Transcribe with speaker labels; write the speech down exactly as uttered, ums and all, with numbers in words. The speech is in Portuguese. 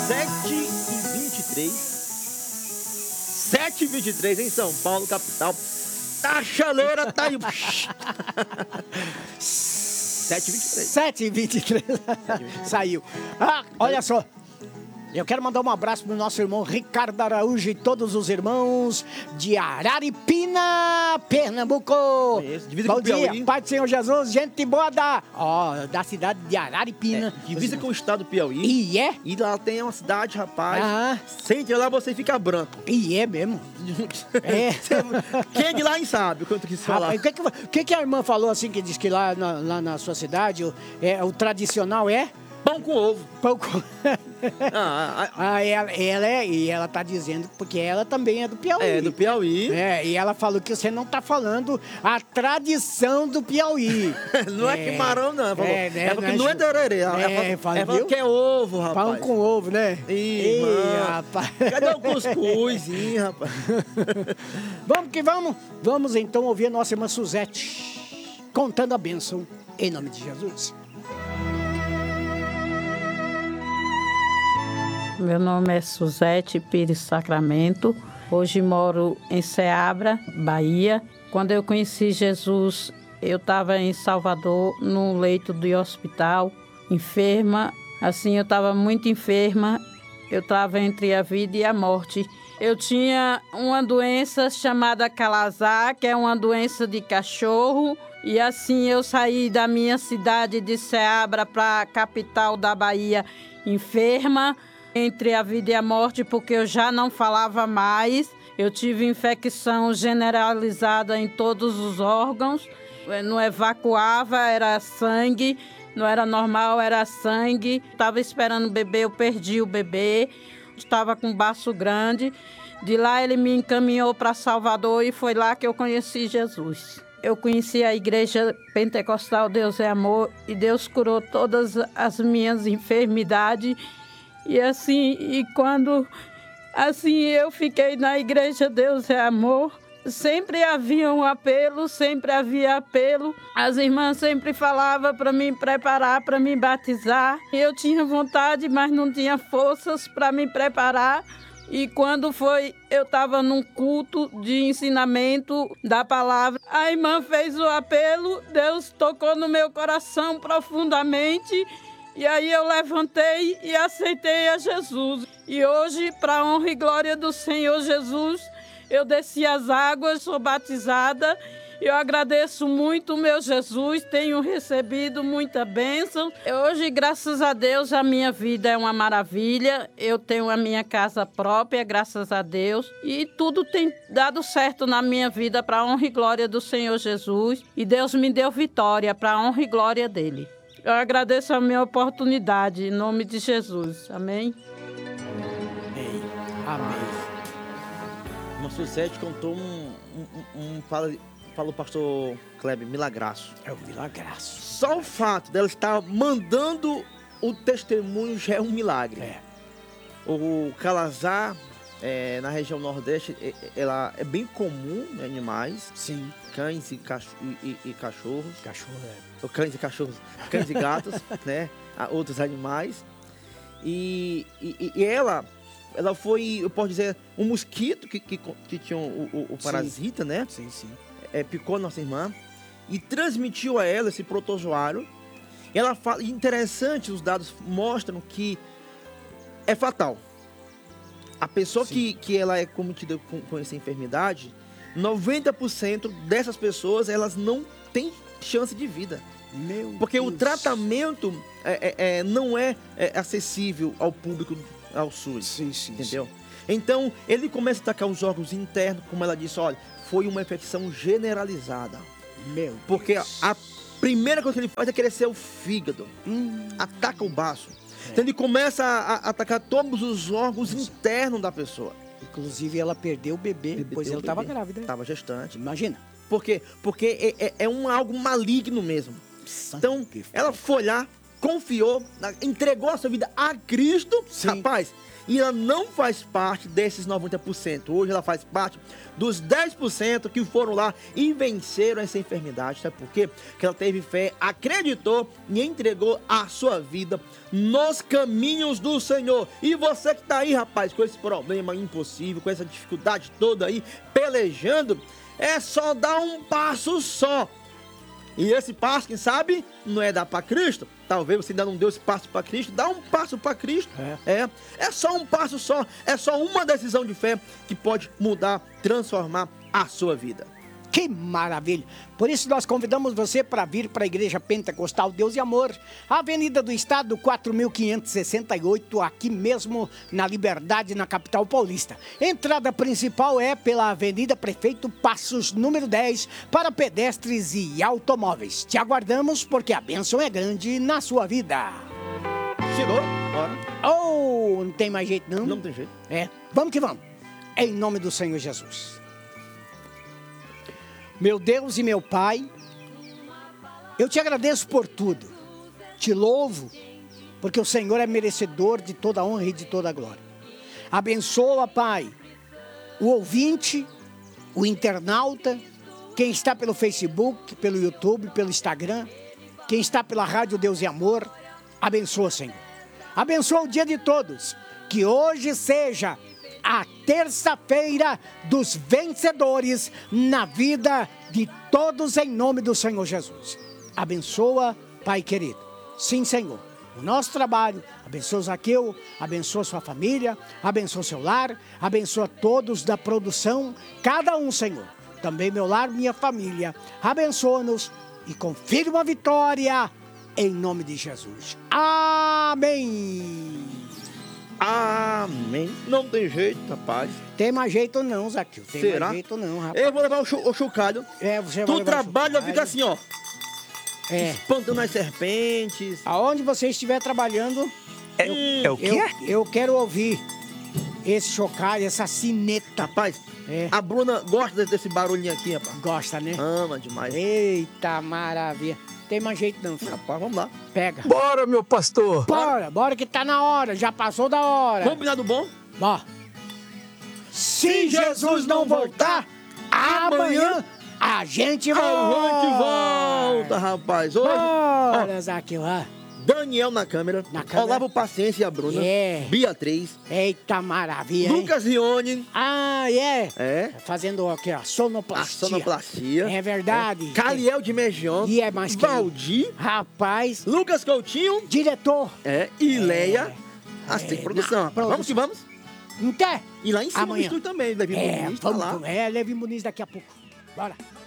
Speaker 1: sete e vinte e três. sete e vinte e três em São Paulo, capital. Tá a chaleira, tá aí. sete e vinte e três.
Speaker 2: sete e vinte e três. Saiu. Ah, olha só. Eu quero mandar um abraço pro nosso irmão Ricardo Araújo e todos os irmãos de Araripina, Pernambuco.
Speaker 1: Isso, divisa
Speaker 2: Bom
Speaker 1: com o Piauí.
Speaker 2: dia, Pai do Senhor Jesus, gente boa da, ó, da cidade de Araripina.
Speaker 1: É, divisa com o estado do Piauí.
Speaker 2: E é?
Speaker 1: E lá tem uma cidade, rapaz.
Speaker 2: Ah.
Speaker 1: Você entra lá, você fica branco.
Speaker 2: E é mesmo. É.
Speaker 1: Quem é de lá nem sabe o quanto que se fala.
Speaker 2: Rapaz, o que, que, o que, que a irmã falou assim, que diz que lá na, lá na sua cidade o, é, o tradicional é?
Speaker 1: Pão com ovo.
Speaker 2: Pão com...
Speaker 1: Ah, ah,
Speaker 2: ah, ela, ela é, e ela tá dizendo, porque ela também é do Piauí.
Speaker 1: é, do Piauí.
Speaker 2: É, e ela falou que você não tá falando a tradição do Piauí.
Speaker 1: Não é,
Speaker 2: É.
Speaker 1: camarão, não. Falou.
Speaker 2: É, né,
Speaker 1: É porque
Speaker 2: não é
Speaker 1: não é
Speaker 2: chu-
Speaker 1: tererê. Ela
Speaker 2: É,
Speaker 1: falou-
Speaker 2: fala,
Speaker 1: ela falou
Speaker 2: viu?
Speaker 1: que é ovo, rapaz.
Speaker 2: Pão com ovo, né?
Speaker 1: Ih,
Speaker 2: Ih,
Speaker 1: mano.
Speaker 2: rapaz.
Speaker 1: Cadê o cuscuzinho, rapaz?
Speaker 2: Vamos que vamos. Vamos então ouvir a nossa irmã Suzete contando a bênção em nome de Jesus.
Speaker 3: Meu nome é Suzete Pires Sacramento. Hoje moro em Ceabra, Bahia. Quando eu conheci Jesus, eu estava em Salvador, num leito de hospital, enferma. Assim, eu estava muito enferma. Eu estava entre a vida e a morte. Eu tinha uma doença chamada calazar, que é uma doença de cachorro. E assim, eu saí da minha cidade de Ceabra para a capital da Bahia, enferma, entre a vida e a morte, porque eu já não falava mais. Eu tive infecção generalizada em todos os órgãos. Não evacuava, era sangue. Não era normal, era sangue. Estava esperando o bebê, eu perdi o bebê. Estava com um baço grande. De lá ele me encaminhou para Salvador e foi lá que eu conheci Jesus. Eu conheci a igreja pentecostal Deus é Amor e Deus curou todas as minhas enfermidades. E assim, e quando assim eu fiquei na igreja Deus é Amor, sempre havia um apelo, sempre havia apelo. As irmãs sempre falavam para me preparar, para me batizar. Eu tinha vontade, mas não tinha forças para me preparar. E quando foi, eu estava num culto de ensinamento da palavra. A irmã fez o apelo, Deus tocou no meu coração profundamente. E aí eu levantei e aceitei a Jesus. E hoje, para a honra e glória do Senhor Jesus, eu desci as águas, sou batizada. Eu agradeço muito o meu Jesus, tenho recebido muita bênção. Hoje, graças a Deus, a minha vida é uma maravilha. Eu tenho a minha casa própria, graças a Deus. E tudo tem dado certo na minha vida para a honra e glória do Senhor Jesus. E Deus me deu vitória para a honra e glória dele. Eu agradeço a minha oportunidade, em nome de Jesus. Amém?
Speaker 2: Amém. Amém.
Speaker 1: Uma Suzete contou um, um, um, um fala, falou o pastor Kleber, milagraço.
Speaker 2: É o milagraço.
Speaker 1: Só o fato dela estar mandando o testemunho já é um milagre.
Speaker 2: É.
Speaker 1: O calazar, é, na região nordeste, é, ela é bem comum em animais,
Speaker 2: Sim.
Speaker 1: cães e, cach- e- e- e cachorros.
Speaker 2: Cachorro é.
Speaker 1: Ou cães e cachorros, cães e gatos, né? A outros animais. E, e, e ela, ela foi, eu posso dizer, um mosquito que, que, que tinha o, o, o parasita, né?
Speaker 2: Sim, sim.
Speaker 1: É, picou a nossa irmã e transmitiu a ela esse protozoário. E ela fala, e interessante, os dados mostram que é fatal. A pessoa que, que ela é cometida com, com essa enfermidade, noventa por cento dessas pessoas, elas não têm chance de vida.
Speaker 2: Meu
Speaker 1: Porque
Speaker 2: Deus.
Speaker 1: o tratamento é, é, é, não é, é acessível ao público, ao SUS.
Speaker 2: Sim, sim.
Speaker 1: Entendeu? Então, ele começa a atacar os órgãos internos, como ela disse, olha, foi uma infecção generalizada.
Speaker 2: Sim. Meu
Speaker 1: Porque
Speaker 2: Deus.
Speaker 1: a primeira coisa que ele faz é crescer o fígado.
Speaker 2: Hum.
Speaker 1: Ataca o baço. Então ele começa a, a atacar todos os órgãos internos da pessoa.
Speaker 2: Inclusive, ela perdeu o bebê,
Speaker 1: Ele
Speaker 2: depois
Speaker 1: perdeu
Speaker 2: ela
Speaker 1: o
Speaker 2: estava
Speaker 1: bebê.
Speaker 2: grávida.
Speaker 1: Estava gestante.
Speaker 2: Imagina.
Speaker 1: Por quê? Porque é, é, é um algo maligno mesmo. Então,
Speaker 2: Sangue
Speaker 1: ela
Speaker 2: forte.
Speaker 1: foi lá, confiou, entregou a sua vida a Cristo,
Speaker 2: Sim.
Speaker 1: rapaz, e ela não faz parte desses noventa por cento. Hoje ela faz parte dos dez por cento que foram lá e venceram essa enfermidade. Sabe por quê? Porque ela teve fé, acreditou e entregou a sua vida nos caminhos do Senhor. E você que tá aí, rapaz, com esse problema impossível, com essa dificuldade toda aí, pelejando, é só dar um passo só. E esse passo, quem sabe, não é dar para Cristo. Talvez você ainda não deu esse passo para Cristo. Dá um passo para Cristo. É. é. É só um passo só. É só uma decisão de fé que pode mudar, transformar a sua vida.
Speaker 2: Que maravilha! Por isso nós convidamos você para vir para a Igreja Pentecostal Deus e Amor, Avenida do Estado, quatro mil quinhentos e sessenta e oito, aqui mesmo na Liberdade, na capital paulista. Entrada principal é pela Avenida Prefeito Passos, número dez, para pedestres e automóveis. Te aguardamos porque a bênção é grande na sua vida.
Speaker 1: Chegou? Bora.
Speaker 2: Oh, não tem mais jeito não?
Speaker 1: Não tem jeito.
Speaker 2: É, vamos que vamos. Em nome do Senhor Jesus. Meu Deus e meu Pai, eu te agradeço por tudo, te louvo, porque o Senhor é merecedor de toda a honra e de toda a glória. Abençoa, Pai, o ouvinte, o internauta, quem está pelo Facebook, pelo YouTube, pelo Instagram, quem está pela Rádio Deus e Amor, abençoa, Senhor. Abençoa o dia de todos, que hoje seja a terça-feira dos vencedores na vida de todos em nome do Senhor Jesus. Abençoa, Pai querido. Sim, Senhor. O nosso trabalho, abençoa o Zaqueu, abençoa sua família, abençoa seu lar, abençoa todos da produção, cada um, Senhor. Também meu lar, minha família. Abençoa-nos e confirma a vitória em nome de Jesus. Amém.
Speaker 1: Amém. Não tem jeito, rapaz.
Speaker 2: Tem mais jeito não, Zaqueu. Tem
Speaker 1: Será?
Speaker 2: mais jeito não, rapaz.
Speaker 1: Eu vou levar o, chu o chocalho.
Speaker 2: É, você vai
Speaker 1: Tu
Speaker 2: levar
Speaker 1: trabalha,
Speaker 2: o
Speaker 1: fica assim, ó.
Speaker 2: É.
Speaker 1: Espantando as serpentes.
Speaker 2: Aonde você estiver trabalhando,
Speaker 4: É,
Speaker 2: eu,
Speaker 4: é o quê?
Speaker 2: eu, eu quero ouvir esse chocalho, essa sineta.
Speaker 1: Rapaz,
Speaker 2: É.
Speaker 1: a Bruna gosta desse barulhinho aqui, rapaz.
Speaker 2: Gosta, né?
Speaker 1: Ama demais.
Speaker 2: Eita, maravilha. Tem mais jeito não, filho.
Speaker 1: Rapaz, vamos lá.
Speaker 2: Pega.
Speaker 4: Bora, meu pastor!
Speaker 2: Bora, bora que tá na hora, já passou da hora.
Speaker 1: Combinado bom?
Speaker 2: Bora. Se Jesus não voltar, amanhã a gente volta.
Speaker 1: A gente volta, rapaz. Hoje,
Speaker 2: Bora,
Speaker 1: ó,
Speaker 2: Zaqueu. Ah.
Speaker 1: Daniel na câmera.
Speaker 2: Na câmera.
Speaker 1: Olavo Paciência e a Bruna.
Speaker 2: É.
Speaker 1: Beatriz.
Speaker 2: Eita, maravilha, hein?
Speaker 1: Lucas Rione.
Speaker 2: Ah, é?
Speaker 1: É.
Speaker 2: Fazendo aqui, ó,
Speaker 1: A
Speaker 2: sonoplastia.
Speaker 1: sonoplastia.
Speaker 2: É verdade.
Speaker 1: É. Caliel de Megion.
Speaker 2: E é mais que-
Speaker 1: Valdir.
Speaker 2: Rapaz,
Speaker 1: Lucas Coutinho.
Speaker 2: diretor.
Speaker 1: É. E Leia. Assim,
Speaker 2: É,
Speaker 1: produção.
Speaker 2: na
Speaker 1: rapaz.
Speaker 2: produção.
Speaker 1: Vamos que vamos.
Speaker 2: Não quer?
Speaker 1: E lá em cima
Speaker 2: Amanhã.
Speaker 1: do estúdio também. Levi
Speaker 2: É,
Speaker 1: Muniz tá
Speaker 2: vamos,
Speaker 1: lá.
Speaker 2: é, Levi Muniz daqui a pouco. Bora.